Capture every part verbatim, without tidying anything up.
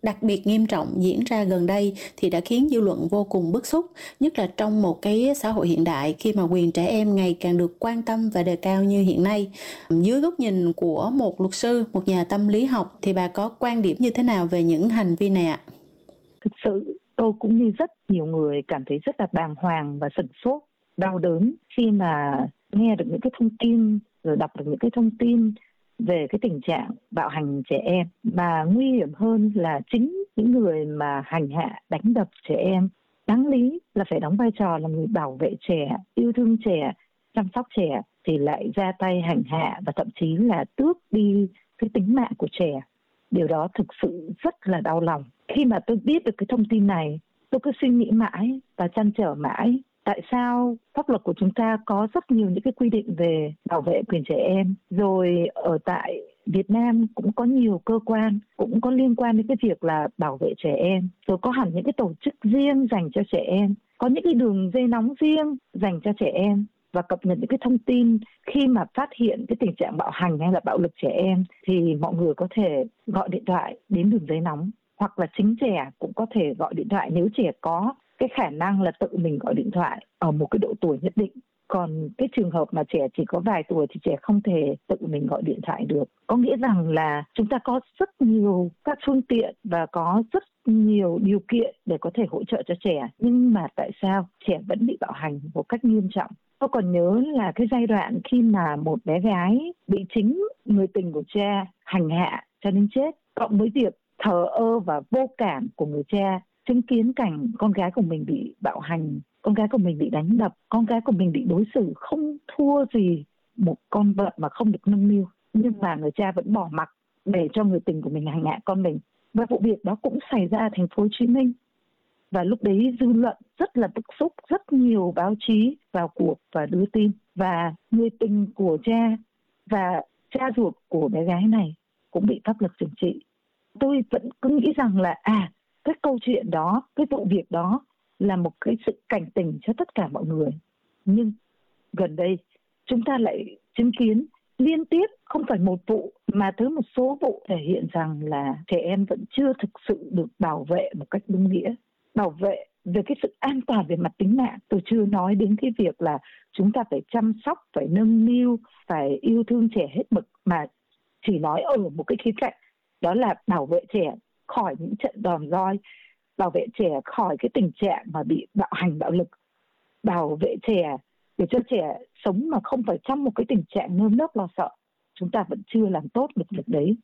đặc biệt nghiêm trọng diễn ra gần đây thì đã khiến dư luận vô cùng bức xúc, nhất là trong một cái xã hội hiện đại khi mà quyền trẻ em ngày càng được quan tâm và đề cao như hiện nay. Dưới góc nhìn của một luật sư, một nhà tâm lý học thì bà có quan điểm như thế nào về những hành vi này ạ? Thực sự tôi cũng như rất nhiều người cảm thấy rất là bàng hoàng và sửng sốt, đau đớn khi mà nghe được những cái thông tin, rồi đọc được những cái thông tin về cái tình trạng bạo hành trẻ em. Mà nguy hiểm hơn là chính những người mà hành hạ, đánh đập trẻ em đáng lý là phải đóng vai trò là người bảo vệ trẻ, yêu thương trẻ, chăm sóc trẻ thì lại ra tay hành hạ và thậm chí là tước đi cái tính mạng của trẻ. Điều đó thực sự rất là đau lòng. Khi mà tôi biết được cái thông tin này, tôi cứ suy nghĩ mãi và trăn trở mãi. Tại sao pháp luật của chúng ta có rất nhiều những cái quy định về bảo vệ quyền trẻ em. Rồi ở tại Việt Nam cũng có nhiều cơ quan cũng có liên quan đến cái việc là bảo vệ trẻ em. Rồi có hẳn những cái tổ chức riêng dành cho trẻ em. Có những cái đường dây nóng riêng dành cho trẻ em. Và cập nhật những cái thông tin khi mà phát hiện cái tình trạng bạo hành hay là bạo lực trẻ em thì mọi người có thể gọi điện thoại đến đường dây nóng, hoặc là chính trẻ cũng có thể gọi điện thoại nếu trẻ có cái khả năng là tự mình gọi điện thoại ở một cái độ tuổi nhất định. Còn cái trường hợp mà trẻ chỉ có vài tuổi thì trẻ không thể tự mình gọi điện thoại được. Có nghĩa rằng là chúng ta có rất nhiều các phương tiện và có rất nhiều điều kiện để có thể hỗ trợ cho trẻ. Nhưng mà tại sao trẻ vẫn bị bạo hành một cách nghiêm trọng? Tôi còn nhớ là cái giai đoạn khi mà một bé gái bị chính người tình của cha hành hạ cho đến chết, cộng với việc thờ ơ và vô cảm của người cha chứng kiến cảnh con gái của mình bị bạo hành, con gái của mình bị đánh đập, con gái của mình bị đối xử không thua gì một con vật mà không được nâng niu, nhưng mà người cha vẫn bỏ mặc để cho người tình của mình hành hạ con mình. Và vụ việc đó cũng xảy ra ở thành phố Hồ Chí Minh. Và lúc đấy dư luận rất là bức xúc, rất nhiều báo chí vào cuộc và đưa tin. Và người tình của cha và cha ruột của bé gái này cũng bị pháp luật trừng trị. Tôi vẫn cứ nghĩ rằng là à, cái câu chuyện đó, cái vụ việc đó là một cái sự cảnh tỉnh cho tất cả mọi người. Nhưng gần đây chúng ta lại chứng kiến liên tiếp không phải một vụ mà tới một số vụ thể hiện rằng là trẻ em vẫn chưa thực sự được bảo vệ một cách đúng nghĩa. Bảo vệ về cái sự an toàn về mặt tính mạng. Tôi chưa nói đến cái việc là chúng ta phải chăm sóc, phải nâng niu, phải yêu thương trẻ hết mực, mà chỉ nói ở một cái khía cạnh, đó là bảo vệ trẻ khỏi những trận đòn roi, bảo vệ trẻ khỏi cái tình trạng mà bị bạo hành bạo lực, bảo vệ trẻ để cho trẻ sống mà không phải trong một cái tình trạng nơm nớp lo sợ. Chúng ta vẫn chưa làm tốt được việc đấy.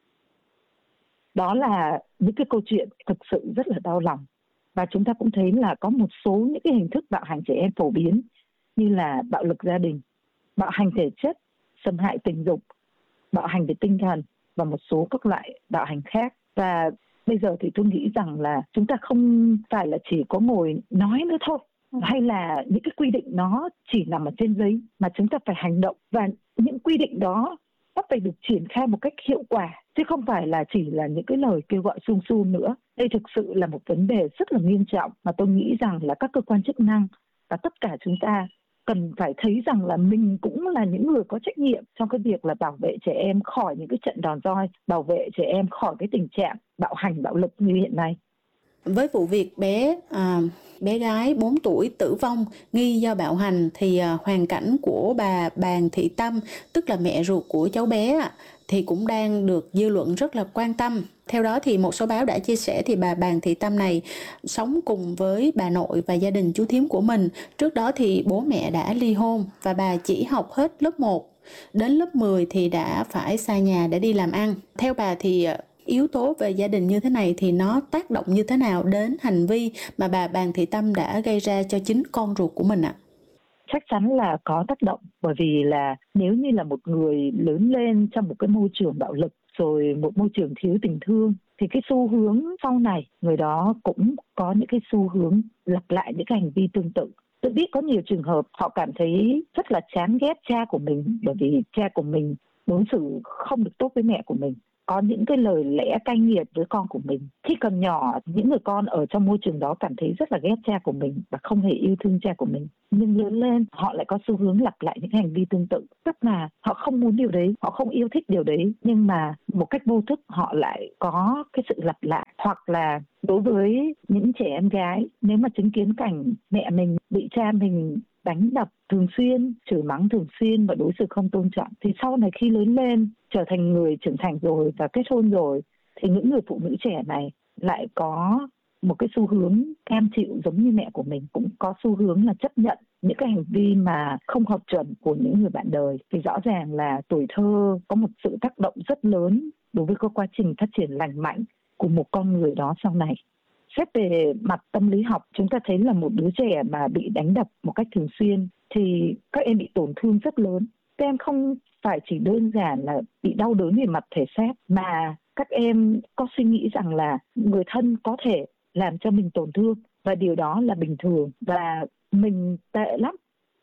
Đó là những cái câu chuyện thực sự rất là đau lòng. Và chúng ta cũng thấy là có một số những cái hình thức bạo hành trẻ em phổ biến như là bạo lực gia đình, bạo hành thể chất, xâm hại tình dục, bạo hành về tinh thần và một số các loại bạo hành khác. Và bây giờ thì tôi nghĩ rằng là chúng ta không phải là chỉ có ngồi nói nữa thôi, hay là những cái quy định nó chỉ nằm ở trên giấy, mà chúng ta phải hành động. Và những quy định đó nó phải được triển khai một cách hiệu quả, chứ không phải là chỉ là những cái lời kêu gọi suông suông nữa. Đây thực sự là một vấn đề rất là nghiêm trọng mà tôi nghĩ rằng là các cơ quan chức năng và tất cả chúng ta cần phải thấy rằng là mình cũng là những người có trách nhiệm trong cái việc là bảo vệ trẻ em khỏi những cái trận đòn roi, bảo vệ trẻ em khỏi cái tình trạng bạo hành bạo lực như hiện nay. Với vụ việc bé à, bé gái bốn tuổi tử vong nghi do bạo hành thì à, hoàn cảnh của bà Bàn Thị Tâm, tức là mẹ ruột của cháu bé, thì cũng đang được dư luận rất là quan tâm. Theo đó thì một số báo đã chia sẻ thì bà Bàn Thị Tâm này sống cùng với bà nội và gia đình chú thím của mình. Trước đó thì bố mẹ đã ly hôn và bà chỉ học hết lớp một. Đến lớp mười thì đã phải xa nhà để đi làm ăn. Theo bà thì yếu tố về gia đình như thế này thì nó tác động như thế nào đến hành vi mà bà Bàn Thị Tâm đã gây ra cho chính con ruột của mình ạ? Chắc chắn là có tác động, bởi vì là nếu như là một người lớn lên trong một cái môi trường bạo lực, rồi một môi trường thiếu tình thương, thì cái xu hướng sau này người đó cũng có những cái xu hướng lặp lại những cái hành vi tương tự. Tôi biết có nhiều trường hợp họ cảm thấy rất là chán ghét cha của mình bởi vì cha của mình đối xử không được tốt với mẹ của mình, có những cái lời lẽ cay nghiệt với con của mình. Khi còn nhỏ, những người con ở trong môi trường đó cảm thấy rất là ghét cha của mình và không hề yêu thương cha của mình. Nhưng lớn lên, họ lại có xu hướng lặp lại những hành vi tương tự. Tức là họ không muốn điều đấy, họ không yêu thích điều đấy, nhưng mà một cách vô thức họ lại có cái sự lặp lại. Hoặc là đối với những trẻ em gái, nếu mà chứng kiến cảnh mẹ mình bị cha mình đánh đập thường xuyên, chửi mắng thường xuyên và đối xử không tôn trọng, thì sau này khi lớn lên trở thành người trưởng thành rồi và kết hôn rồi, thì những người phụ nữ trẻ này lại có một cái xu hướng cam chịu giống như mẹ của mình, cũng có xu hướng là chấp nhận những cái hành vi mà không hợp chuẩn của những người bạn đời. Thì rõ ràng là tuổi thơ có một sự tác động rất lớn đối với cái quá trình phát triển lành mạnh của một con người đó sau này. Xét về mặt tâm lý học, chúng ta thấy là một đứa trẻ mà bị đánh đập một cách thường xuyên thì các em bị tổn thương rất lớn. Các em không phải chỉ đơn giản là bị đau đớn về mặt thể xác, mà các em có suy nghĩ rằng là người thân có thể làm cho mình tổn thương, và điều đó là bình thường, và mình tệ lắm,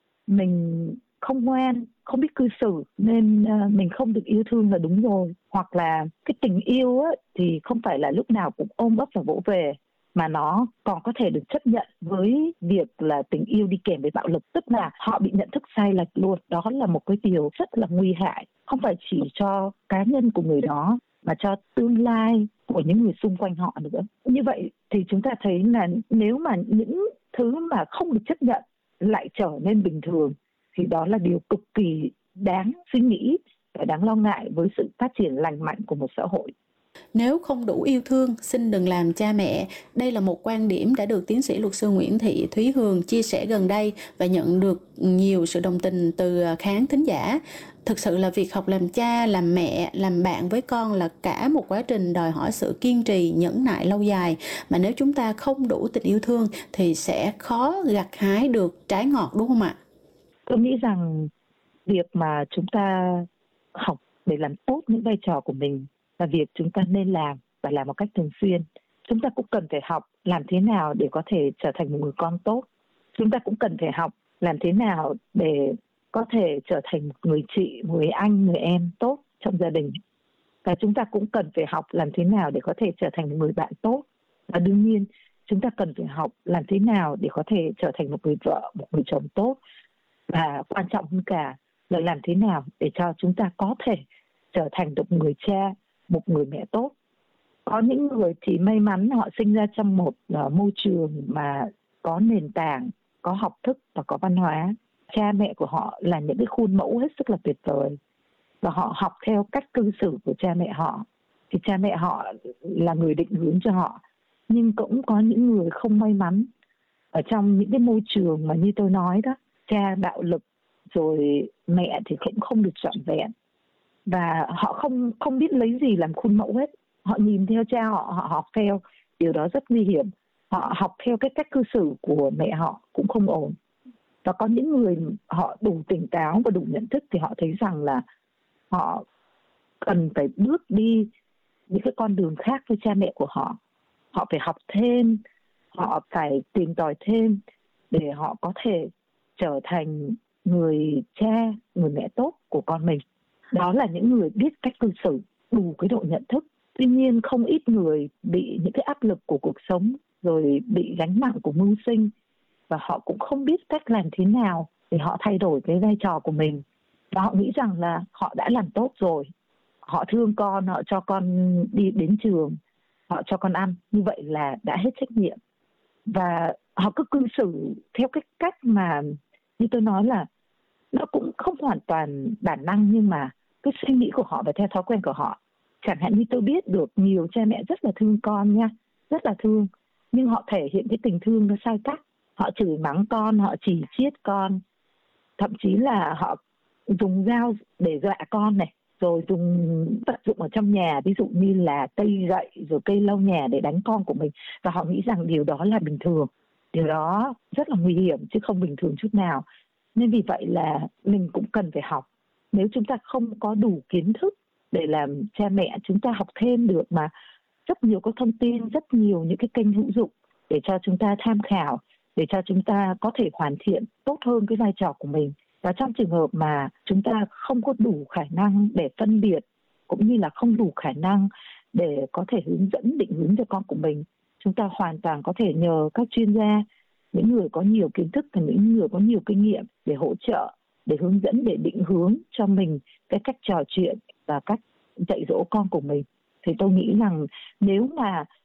mình không ngoan, không biết cư xử nên mình không được yêu thương là đúng rồi. Hoặc là cái tình yêu á, thì không phải là lúc nào cũng ôm ấp và vỗ về, mà nó còn có thể được chấp nhận với việc là tình yêu đi kèm với bạo lực, tức là họ bị nhận thức sai lệch luôn. Đó là một cái điều rất là nguy hại, không phải chỉ cho cá nhân của người đó mà cho tương lai của những người xung quanh họ nữa. Như vậy thì chúng ta thấy là nếu mà những thứ mà không được chấp nhận lại trở nên bình thường thì đó là điều cực kỳ đáng suy nghĩ và đáng lo ngại với sự phát triển lành mạnh của một xã hội. Nếu không đủ yêu thương, xin đừng làm cha mẹ. Đây là một quan điểm đã được tiến sĩ luật sư Nguyễn Thị Thúy Hường chia sẻ gần đây và nhận được nhiều sự đồng tình từ khán thính giả. Thực sự là việc học làm cha, làm mẹ, làm bạn với con là cả một quá trình đòi hỏi sự kiên trì, nhẫn nại lâu dài. Mà nếu chúng ta không đủ tình yêu thương thì sẽ khó gặt hái được trái ngọt, đúng không ạ? Tôi nghĩ rằng việc mà chúng ta học để làm tốt những vai trò của mình là việc chúng ta nên làm và làm một cách thường xuyên. Chúng ta cũng cần phải học làm thế nào để có thể trở thành một người con tốt. Chúng ta cũng cần phải học làm thế nào để có thể trở thành một người chị, người anh, người em tốt trong gia đình. Và chúng ta cũng cần phải học làm thế nào để có thể trở thành một người bạn tốt. Và đương nhiên, chúng ta cần phải học làm thế nào để có thể trở thành một người vợ, một người chồng tốt. Và quan trọng hơn cả là làm thế nào để cho chúng ta có thể trở thành được một người cha, một người mẹ tốt. Có những người thì may mắn họ sinh ra trong một uh, môi trường mà có nền tảng, có học thức và có văn hóa. Cha mẹ của họ là những cái khuôn mẫu hết sức là tuyệt vời, và họ học theo cách cư xử của cha mẹ họ. Thì cha mẹ họ là người định hướng cho họ. Nhưng cũng có những người không may mắn ở trong những cái môi trường mà như tôi nói đó, cha bạo lực, rồi mẹ thì cũng không được trọn vẹn. Và họ không không biết lấy gì làm khuôn mẫu hết. Họ nhìn theo cha họ, họ học theo. Điều đó rất nguy hiểm. Họ học theo cái cách cư xử của mẹ họ cũng không ổn. Và có những người họ đủ tỉnh táo và đủ nhận thức thì họ thấy rằng là họ cần phải bước đi những cái con đường khác với cha mẹ của họ. Họ phải học thêm, họ phải tìm tòi thêm để họ có thể trở thành người cha, người mẹ tốt của con mình. Đó là những người biết cách cư xử, đủ cái độ nhận thức. Tuy nhiên không ít người bị những cái áp lực của cuộc sống, rồi bị gánh nặng của mưu sinh, và họ cũng không biết cách làm thế nào để họ thay đổi cái vai trò của mình. Và họ nghĩ rằng là họ đã làm tốt rồi. Họ thương con, họ cho con đi đến trường, họ cho con ăn, như vậy là đã hết trách nhiệm. Và họ cứ cư xử theo cái cách mà như tôi nói là nó cũng không hoàn toàn bản năng, nhưng mà cái suy nghĩ của họ và theo thói quen của họ. Chẳng hạn như tôi biết được nhiều cha mẹ rất là thương con nha, rất là thương, nhưng họ thể hiện cái tình thương nó sai cách. Họ chửi mắng con, họ chỉ chiết con, thậm chí là họ dùng dao để dọa con này, rồi dùng vật dụng ở trong nhà, ví dụ như là cây gậy rồi cây lau nhà để đánh con của mình. Và họ nghĩ rằng điều đó là bình thường. Điều đó rất là nguy hiểm chứ không bình thường chút nào. Nên vì vậy là mình cũng cần phải học. Nếu chúng ta không có đủ kiến thức để làm cha mẹ, chúng ta học thêm được mà. Rất nhiều các thông tin, rất nhiều những cái kênh hữu dụng để cho chúng ta tham khảo, để cho chúng ta có thể hoàn thiện tốt hơn cái vai trò của mình. Và trong trường hợp mà chúng ta không có đủ khả năng để phân biệt, cũng như là không đủ khả năng để có thể hướng dẫn, định hướng cho con của mình, chúng ta hoàn toàn có thể nhờ các chuyên gia, những người có nhiều kiến thức và những người có nhiều kinh nghiệm để hỗ trợ, để hướng dẫn, để định hướng cho mình cái cách trò chuyện và cách dạy dỗ con của mình. Thì tôi nghĩ rằng nếu mà